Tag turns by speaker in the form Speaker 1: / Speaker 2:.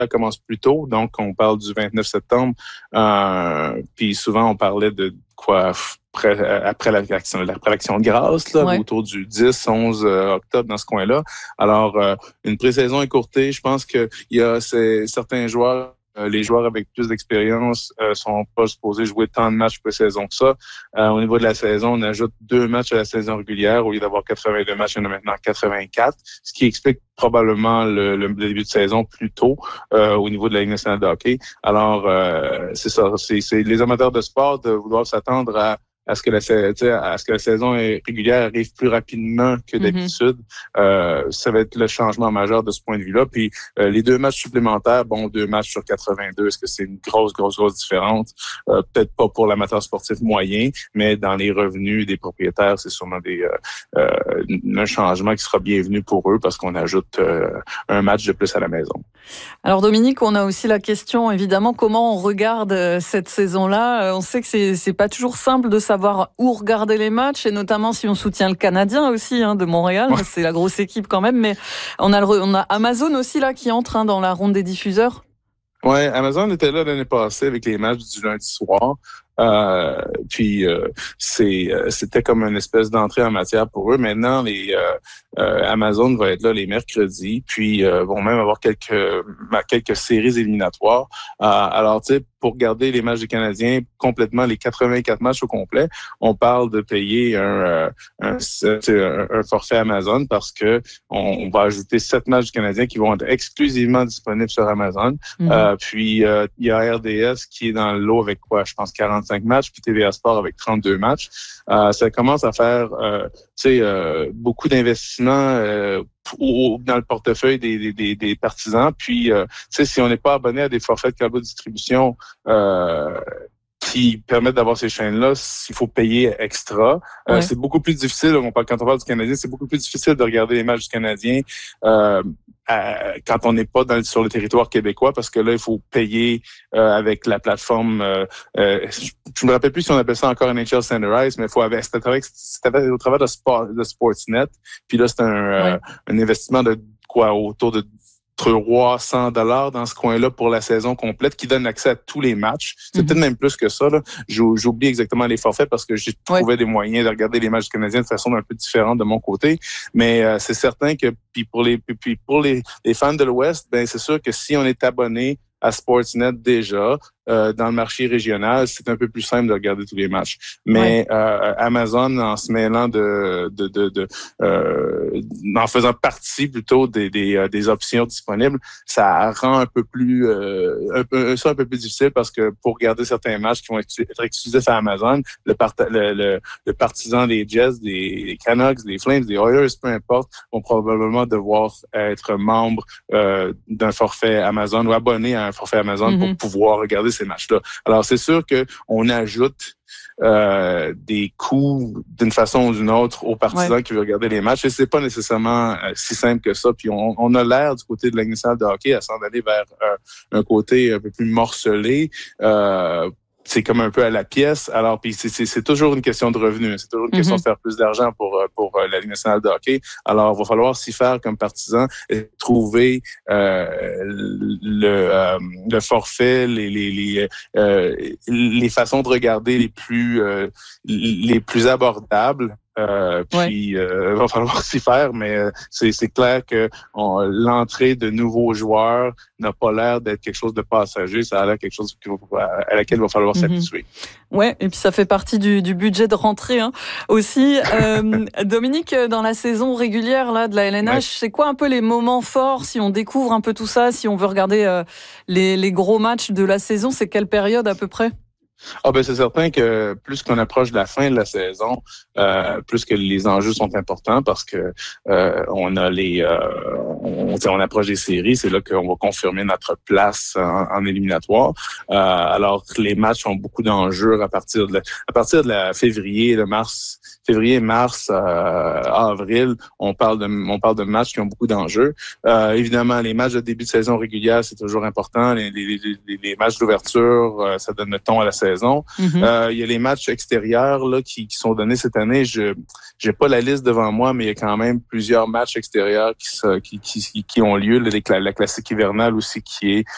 Speaker 1: commence plus tôt, donc on parle du 29 septembre. Puis souvent, on parlait de quoi après l'action de grâce, là, autour du 10, 11 octobre, dans ce coin-là. Alors, une pré-saison écourtée, je pense qu'il y a certains joueurs, les joueurs avec plus d'expérience sont pas supposés jouer tant de matchs pré-saison que ça. Au niveau de la saison, on ajoute 2 matchs à la saison régulière. Au lieu d'avoir 82 matchs, il y en a maintenant 84, ce qui explique probablement le début de saison plus tôt au niveau de la Ligue nationale de hockey. Alors, c'est ça. C'est les amateurs de sport doivent s'attendre à ce que la saison régulière arrive plus rapidement que d'habitude. Ça va être le changement majeur de ce point de vue-là. Puis les 2 matchs supplémentaires, 2 matchs sur 82, est-ce que c'est une grosse différence? Peut-être pas pour l'amateur sportif moyen, mais dans les revenus des propriétaires, c'est sûrement un changement qui sera bienvenu pour eux parce qu'on ajoute un match de plus à la maison.
Speaker 2: Alors Dominique, on a aussi la question, évidemment, comment on regarde cette saison-là. On sait que c'est pas toujours simple de savoir où regarder les matchs, et notamment si on soutient le Canadien aussi de Montréal. Ouais. C'est la grosse équipe quand même, mais on a Amazon aussi là qui entre dans la ronde des diffuseurs.
Speaker 1: Ouais, Amazon était là l'année passée avec les matchs du lundi soir. C'était comme une espèce d'entrée en matière pour eux. Maintenant, Amazon va être là les mercredis, puis vont même avoir quelques séries éliminatoires. Alors, tu sais, pour garder les matchs des Canadiens complètement, les 84 matchs au complet, on parle de payer un forfait Amazon parce que on va ajouter 7 matchs du Canadien qui vont être exclusivement disponibles sur Amazon. Puis il y a RDS qui est dans le lot avec je pense 45 matchs, puis TVA Sport avec 32 matchs. Ça commence à faire beaucoup d'investissements dans le portefeuille des partisans. Puis si on n'est pas abonné à des forfaits de câble de distribution qui permettent d'avoir ces chaînes-là, il faut payer extra. Ouais. C'est beaucoup plus difficile, quand on parle du Canadien, c'est beaucoup plus difficile de regarder les matchs du Canadien quand on n'est pas sur le territoire québécois, parce que là, il faut payer avec la plateforme. Je me rappelle plus si on appelle ça encore NHL Standardized, mais c'était au travers de Sportsnet. Puis là, c'est un investissement de autour de $300 dans ce coin-là pour la saison complète, qui donne accès à tous les matchs. C'est peut-être même plus que ça, là. J'oublie exactement les forfaits parce que j'ai trouvé des moyens de regarder les matchs canadiens de façon un peu différente de mon côté. Mais c'est certain que pour les fans de l'Ouest, c'est sûr que si on est abonné à Sportsnet déjà, dans le marché régional, c'est un peu plus simple de regarder tous les matchs. Mais Amazon, en se mêlant en faisant partie plutôt des options disponibles, ça rend un peu plus difficile parce que pour regarder certains matchs qui vont être exclusifs à Amazon, le partisan des Jets, des Canucks, des Flames, des Oilers, peu importe, vont probablement devoir être membres d'un forfait Amazon ou abonnés à un forfait Amazon pour pouvoir regarder ces matchs-là. Alors, c'est sûr qu'on ajoute des coûts d'une façon ou d'une autre aux partisans qui veulent regarder les matchs, et c'est pas nécessairement si simple que ça. Puis on a l'air du côté de la Ligue nationale de hockey à s'en aller vers un côté un peu plus morcelé. C'est comme un peu à la pièce. Alors, puis c'est toujours une question de revenus. C'est toujours une question de faire plus d'argent pour la Ligue nationale de hockey. Alors, il va falloir s'y faire comme partisan et trouver le forfait, les façons de regarder les plus abordables. Puis va falloir s'y faire, mais c'est clair que l'entrée de nouveaux joueurs n'a pas l'air d'être quelque chose de passager. Ça a l'air quelque chose à laquelle il va falloir s'habituer.
Speaker 2: Ouais, et puis ça fait partie du budget de rentrée aussi. Dominique, dans la saison régulière là de la LNH, c'est quoi un peu les moments forts si on découvre un peu tout ça, si on veut regarder les gros matchs de la saison, c'est quelle période à peu près?
Speaker 1: C'est certain que plus qu'on approche de la fin de la saison, plus que les enjeux sont importants parce que on approche des séries, c'est là qu'on va confirmer notre place en éliminatoire. Alors les matchs ont beaucoup d'enjeux à partir de la février, mars, avril, on parle de matchs qui ont beaucoup d'enjeux. Évidemment, les matchs de début de saison régulière, c'est toujours important. Les matchs d'ouverture, ça donne le ton à la saison. Il y a les matchs extérieurs là qui sont donnés cette année. J'ai pas la liste devant moi, mais il y a quand même plusieurs matchs extérieurs qui ont lieu. La classique hivernale aussi qui est